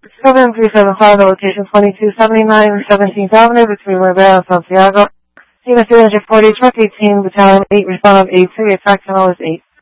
7375, location 2279 17th Avenue between Rivera and Santiago. Unit 340, truck 18, battalion 8, respondent 83, attack channel is 8.